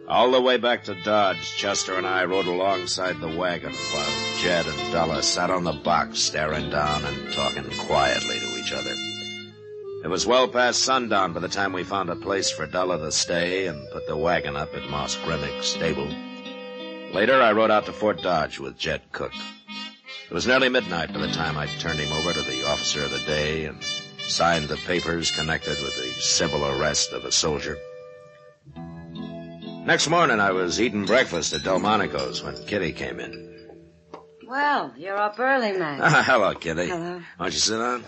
All the way back to Dodge, Chester and I rode alongside the wagon while Jed and Della sat on the box staring down and talking quietly to each other. It was well past sundown by the time we found a place for Della to stay and put the wagon up at Moss Grimmick's stable. Later, I rode out to Fort Dodge with Jed Cook. It was nearly midnight by the time I turned him over to the officer of the day and signed the papers connected with the civil arrest of a soldier. Next morning, I was eating breakfast at Delmonico's when Kitty came in. Well, you're up early, man. Hello, Kitty. Hello. Won't you sit down?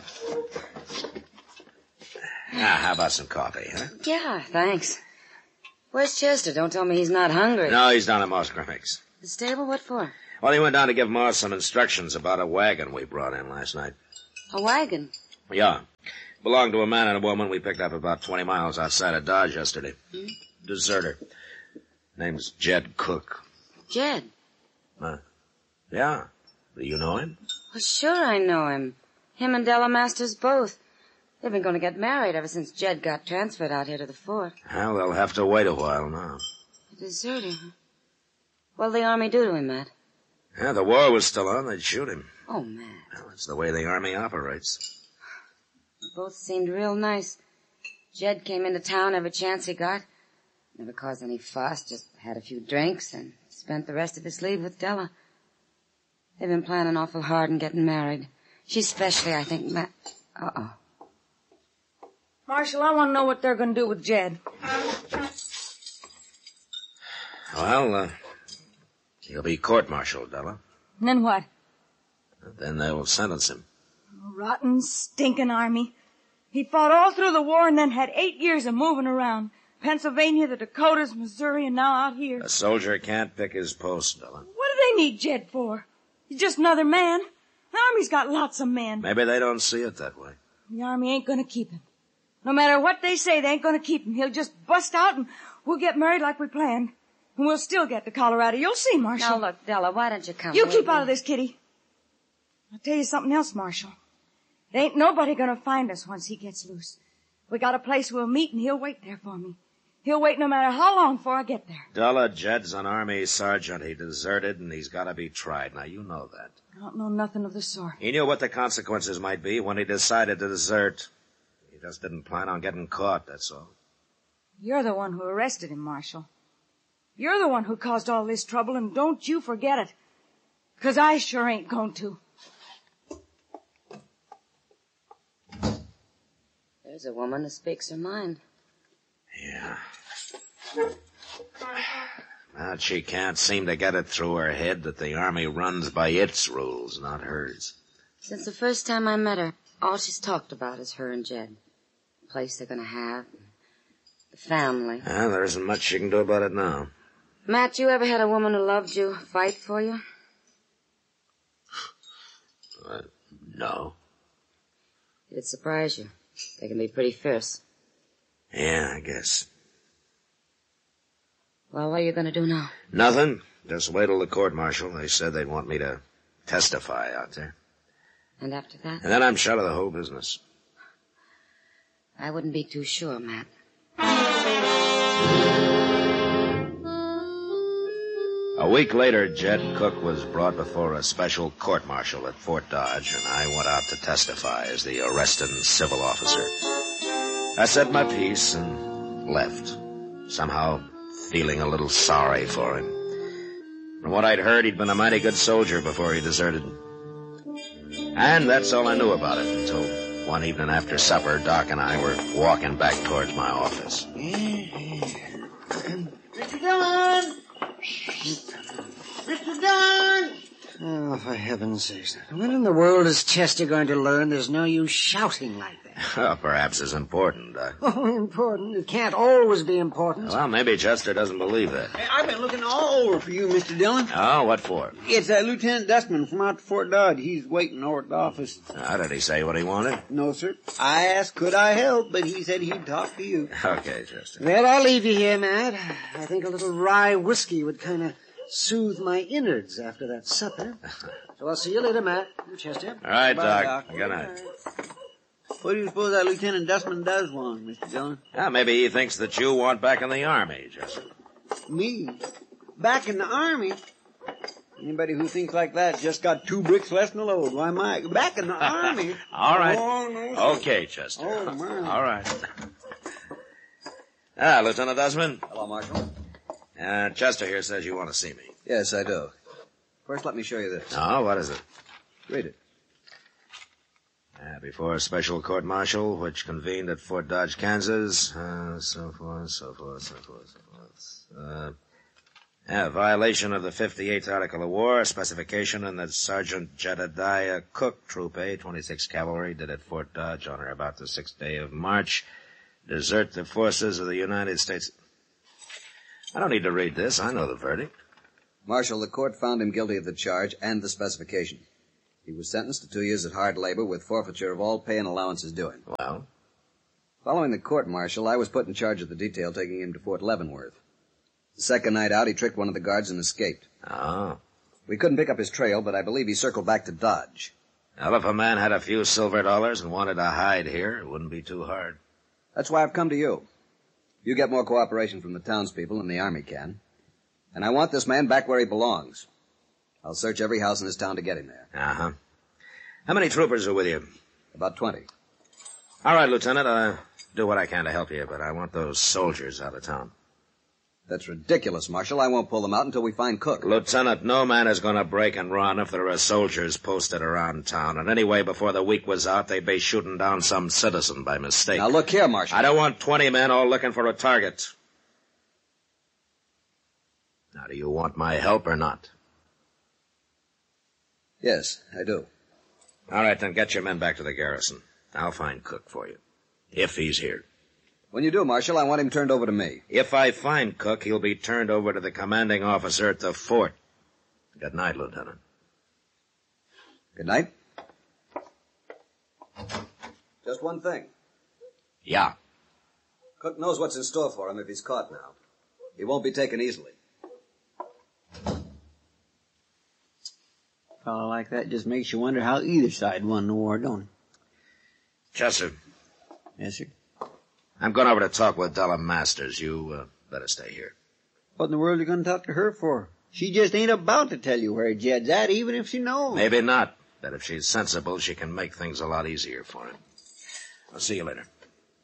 How about some coffee, huh? Yeah, thanks. Where's Chester? Don't tell me he's not hungry. No, he's down at Moss Grimmick's. The stable? What for? Well, he went down to give Moss some instructions about a wagon we brought in last night. A wagon? Yeah. Belonged to a man and a woman we picked up about 20 miles outside of Dodge yesterday. Deserter. Name's Jed Cook. Jed? Yeah. Do you know him? Well, sure I know him. Him and Della Masters both. They've been going to get married ever since Jed got transferred out here to the fort. Well, they'll have to wait a while now. A deserter, huh? What'll the Army do to him, Matt? Yeah, the war was still on. They'd shoot him. Oh, Matt. Well, it's the way the Army operates. They both seemed real nice. Jed came into town every chance he got. Never caused any fuss, just had a few drinks and spent the rest of his leave with Della. They've been planning awful hard and getting married. She especially, I think, Matt... Uh-oh. Marshal, I want to know what they're going to do with Jed. Well, he'll be court-martialed, Della. And then what? Then they'll sentence him. Rotten, stinking Army. He fought all through the war and then had 8 years of moving around. Pennsylvania, the Dakotas, Missouri, and now out here. A soldier can't pick his post, Della. What do they need Jed for? He's just another man. The Army's got lots of men. Maybe they don't see it that way. The Army ain't going to keep him. No matter what they say, they ain't going to keep him. He'll just bust out and we'll get married like we planned. And we'll still get to Colorado. You'll see, Marshal. Now, look, Della, why don't you come You with keep me? out of this, Kitty. I'll tell you something else, Marshal. There ain't nobody going to find us once he gets loose. We got a place we'll meet, and he'll wait there for me. He'll wait no matter how long before I get there. Della, Jed's an Army sergeant. He deserted, and he's got to be tried. Now, you know that. I don't know nothing of the sort. He knew what the consequences might be when he decided to desert. He just didn't plan on getting caught, that's all. You're the one who arrested him, Marshal. You're the one who caused all this trouble, and don't you forget it. 'Cause I sure ain't going to. There's a woman who speaks her mind. Yeah. But she can't seem to get it through her head that the Army runs by its rules, not hers. Since the first time I met her, all she's talked about is her and Jed. The place they're going to have, the family. Well, there isn't much she can do about it now. Matt, you ever had a woman who loved you fight for you? No. It'd surprise you. They can be pretty fierce. Yeah, I guess. Well, what are you going to do now? Nothing. Just wait till the court-martial. They said they'd want me to testify out there. And after that? And then I'm shut of the whole business. I wouldn't be too sure, Matt. A week later, Jed Cook was brought before a special court-martial at Fort Dodge, and I went out to testify as the arresting civil officer. I said my piece and left, somehow feeling a little sorry for him. From what I'd heard, he'd been a mighty good soldier before he deserted. And that's all I knew about it until one evening after supper, Doc and I were walking back towards my office. Mr. Dillon! Mr. Dillon! Oh, for heaven's sakes. When in the world is Chester going to learn there's no use shouting like that? Well, perhaps it's important, Doc. Oh, important? It can't always be important. Well, maybe Chester doesn't believe that. Hey, I've been looking all over for you, Mr. Dillon. Oh, what for? It's Lieutenant Dustman from out to Fort Dodge. He's waiting over at the office. How did he say what he wanted? No, sir. I asked, could I help, but he said he'd talk to you. Okay, Chester. Well, I'll leave you here, Matt. I think a little rye whiskey would kind of soothe my innards after that supper. So I'll see you later, Matt. Chester. All right, Bye, Doc. Doc. Good night. What do you suppose that Lieutenant Dustman does want, Mr. Dillon? Well, maybe he thinks that you want back in the Army, Chester. Me? Back in the Army? Anybody who thinks like that just got 2 bricks less than a load. Why, Mike? Back in the Army? All right. Oh, no. Okay, Chester. Oh, man. All right. Lieutenant Desmond. Hello, Marshal. Chester here says you want to see me. Yes, I do. First, let me show you this. Oh, what is it? Read it. Before a special court-martial, which convened at Fort Dodge, Kansas, so forth. Violation of the 58th Article of War, specification in that Sergeant Jedediah Cook, Troop A, 26th Cavalry, did at Fort Dodge on or about the 6th day of March, desert the forces of the United States. I don't need to read this. I know the verdict. Marshal, the court found him guilty of the charge and the specification. He was sentenced to 2 years at hard labor with forfeiture of all pay and allowances due him. Well? Following the court-martial, I was put in charge of the detail taking him to Fort Leavenworth. The second night out, he tricked one of the guards and escaped. Oh. We couldn't pick up his trail, but I believe he circled back to Dodge. Well, if a man had a few silver dollars and wanted to hide here, it wouldn't be too hard. That's why I've come to you. You get more cooperation from the townspeople than the Army can. And I want this man back where he belongs. I'll search every house in this town to get him there. Uh-huh. How many troopers are with you? About 20. All right, Lieutenant, I'll do what I can to help you, but I want those soldiers out of town. That's ridiculous, Marshal. I won't pull them out until we find Cook. Lieutenant, no man is going to break and run if there are soldiers posted around town. And anyway, before the week was out, they'd be shooting down some citizen by mistake. Now, look here, Marshal. I don't want 20 men all looking for a target. Now, do you want my help or not? Yes, I do. All right, then get your men back to the garrison. I'll find Cook for you, if he's here. When you do, Marshal, I want him turned over to me. If I find Cook, he'll be turned over to the commanding officer at the fort. Good night, Lieutenant. Good night. Just one thing. Yeah. Cook knows what's in store for him if he's caught now. He won't be taken easily. A fellow like that just makes you wonder how either side won the war, don't it? Chester. Yes, sir. I'm going over to talk with Della Masters. You better stay here. What in the world are you going to talk to her for? She just ain't about to tell you where Jed's at, even if she knows. Maybe not. But if she's sensible, she can make things a lot easier for him. I'll see you later.